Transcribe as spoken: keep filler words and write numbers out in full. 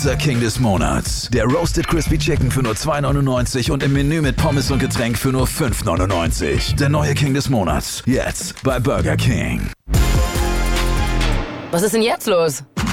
Unser King des Monats. Der Roasted Crispy Chicken für nur zwei neunundneunzig und im Menü mit Pommes und Getränk für nur fünf neunundneunzig. Der neue King des Monats. Jetzt bei Burger King. Was ist denn jetzt los?